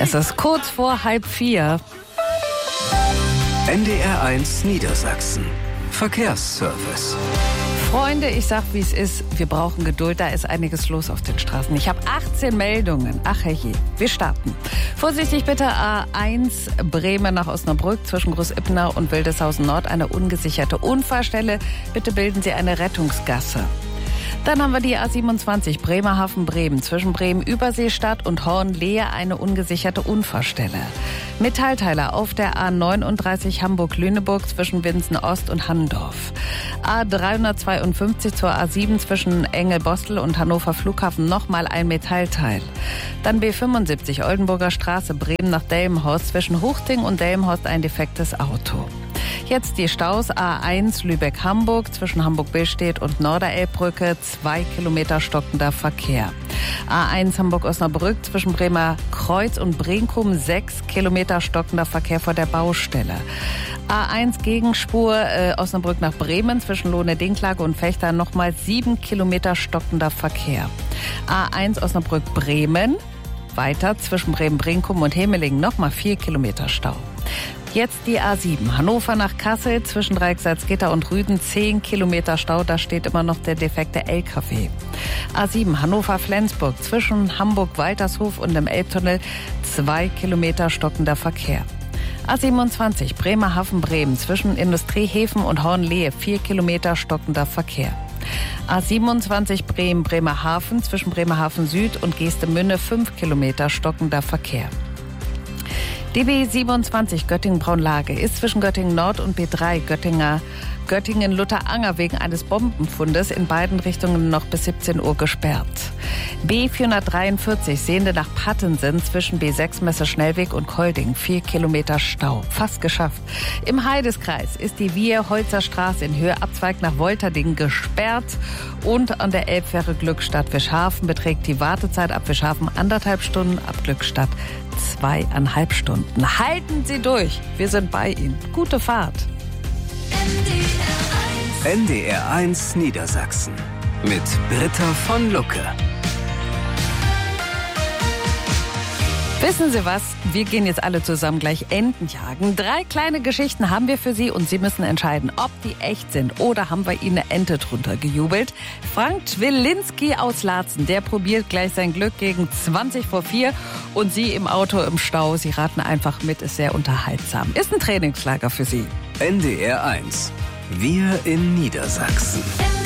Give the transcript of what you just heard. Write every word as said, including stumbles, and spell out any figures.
Es ist kurz vor halb vier. N D R eins Niedersachsen. Verkehrsservice. Freunde, ich sag, wie es ist. Wir brauchen Geduld. Da ist einiges los auf den Straßen. Ich habe achtzehn Meldungen. Ach herrje, wir starten. Vorsichtig bitte A eins Bremen nach Osnabrück zwischen Großippenau und Wildeshausen Nord. Eine ungesicherte Unfallstelle. Bitte bilden Sie eine Rettungsgasse. Dann haben wir die A siebenundzwanzig Bremerhaven-Bremen zwischen Bremen-Überseestadt und Hornlehe eine ungesicherte Unfallstelle. Metallteiler auf der A neununddreißig Hamburg-Lüneburg zwischen Winsen-Ost und Handorf. A dreihundertzweiundfünfzig zur A sieben zwischen Engelbostel und Hannover Flughafen nochmal ein Metallteil. Dann B fünfundsiebzig Oldenburger Straße Bremen nach Delmenhorst zwischen Huchting und Delmenhorst ein defektes Auto. Jetzt die Staus A eins Lübeck-Hamburg zwischen Hamburg-Billstedt und Norderelbbrücke, zwei Kilometer stockender Verkehr. A eins Hamburg-Osnabrück zwischen Bremer Kreuz und Brinkum, sechs Kilometer stockender Verkehr vor der Baustelle. A eins Gegenspur äh, Osnabrück nach Bremen zwischen Lohne-Dinklage und Fechter nochmal sieben Kilometer stockender Verkehr. A eins Osnabrück-Bremen, weiter zwischen Bremen-Brinkum und Hemelingen nochmal vier Kilometer Stau. Jetzt die A sieben, Hannover nach Kassel, zwischen Dreieck Salzgitter und Rüden, zehn Kilometer Stau, da steht immer noch der defekte L K W. A sieben, Hannover-Flensburg, zwischen Hamburg-Waltershof und dem Elbtunnel, zwei Kilometer stockender Verkehr. A siebenundzwanzig, Bremerhaven-Bremen, zwischen Industriehäfen und Hornlehe, vier Kilometer stockender Verkehr. A siebenundzwanzig Bremen-Bremerhaven, zwischen Bremerhaven Süd und Geestemünde, fünf Kilometer stockender Verkehr. D B siebenundzwanzig Göttingen-Braunlage ist zwischen Göttingen Nord und B drei Göttinger Göttingen-Lutteranger wegen eines Bombenfundes in beiden Richtungen noch bis siebzehn Uhr gesperrt. B vierhundertdreiundvierzig Sehende nach Pattensen zwischen B sechs Messe-Schnellweg und Kolding, vier Kilometer Stau. Fast geschafft. Im Heideskreis ist die Vier-Holzer Straße in Höhe Abzweig nach Wolterding gesperrt und an der Elbfähre Glückstadt-Wischhafen beträgt die Wartezeit ab Wischhafen anderthalb Stunden, ab Glückstadt zweieinhalb Stunden. Halten Sie durch. Wir sind bei Ihnen. Gute Fahrt. N D R eins Niedersachsen mit Britta von Lucke. Wissen Sie was? Wir gehen jetzt alle zusammen gleich Enten jagen. Drei kleine Geschichten haben wir für Sie und Sie müssen entscheiden, ob die echt sind oder haben wir Ihnen eine Ente drunter gejubelt. Frank Twilinski aus Laatzen, der probiert gleich sein Glück gegen zwanzig vor vier und Sie im Auto im Stau. Sie raten einfach mit, ist sehr unterhaltsam. Ist ein Trainingslager für Sie. N D R eins. Wir in Niedersachsen.